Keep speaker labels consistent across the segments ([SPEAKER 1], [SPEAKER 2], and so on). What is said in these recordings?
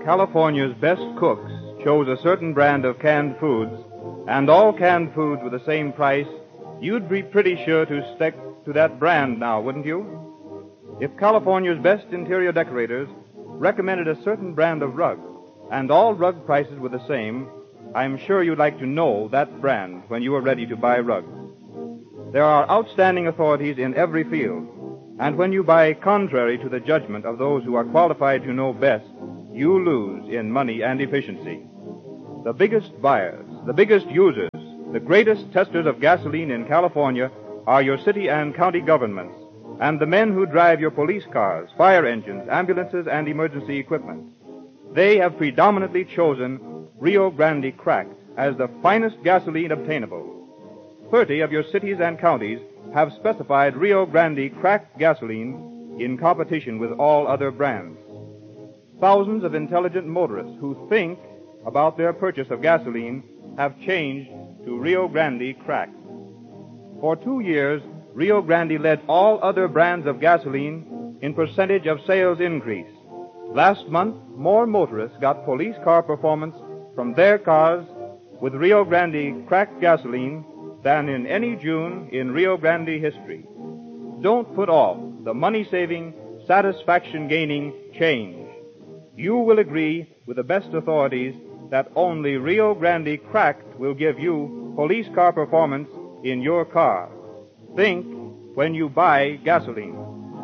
[SPEAKER 1] California's best cooks chose a certain brand of canned foods, and all canned foods were the same price, you'd be pretty sure to stick to that brand now, wouldn't you? If California's best interior decorators recommended a certain brand of rug, and all rug prices were the same, I'm sure you'd like to know that brand when you are ready to buy rugs. There are outstanding authorities in every field, and when you buy contrary to the judgment of those who are qualified to know best, you lose in money and efficiency. The biggest buyers, the biggest users, the greatest testers of gasoline in California are your city and county governments, and the men who drive your police cars, fire engines, ambulances, and emergency equipment. They have predominantly chosen Rio Grande Cracked as the finest gasoline obtainable. 30 of your cities and counties have specified Rio Grande Cracked gasoline in competition with all other brands. Thousands of intelligent motorists who think about their purchase of gasoline have changed to Rio Grande Cracked. For 2 years, Rio Grande led all other brands of gasoline in percentage of sales increase. Last month, more motorists got police car performance from their cars with Rio Grande Cracked gasoline than in any June in Rio Grande history. Don't put off the money-saving, satisfaction-gaining change. You will agree with the best authorities that only Rio Grande Cracked will give you police car performance in your car. Think when you buy gasoline.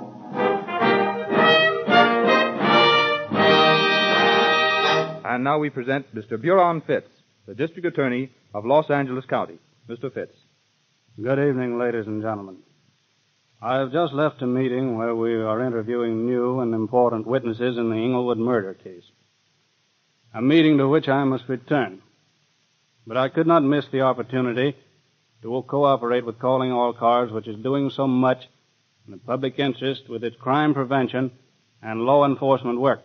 [SPEAKER 1] And now we present Mr. Buron Fitts, the District Attorney of Los Angeles County. Mr. Fitts.
[SPEAKER 2] Good evening, ladies and gentlemen. I have just left a meeting where we are interviewing new and important witnesses in the Inglewood murder case. A meeting to which I must return. But I could not miss the opportunity to cooperate with Calling All Cars, which is doing so much in the public interest with its crime prevention and law enforcement work.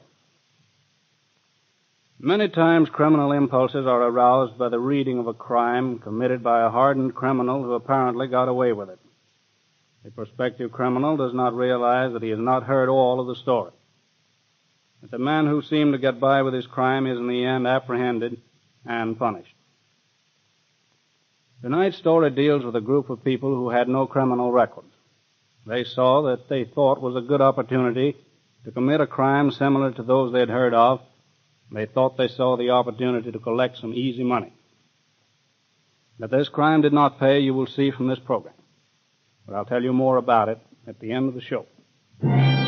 [SPEAKER 2] Many times criminal impulses are aroused by the reading of a crime committed by a hardened criminal who apparently got away with it. The prospective criminal does not realize that he has not heard all of the story. That the man who seemed to get by with his crime is in the end apprehended and punished. Tonight's story deals with a group of people who had no criminal records. They saw that they thought was a good opportunity to commit a crime similar to those they had heard of. They thought they saw the opportunity to collect some easy money. That this crime did not pay, you will see from this program. But I'll tell you more about it at the end of the show.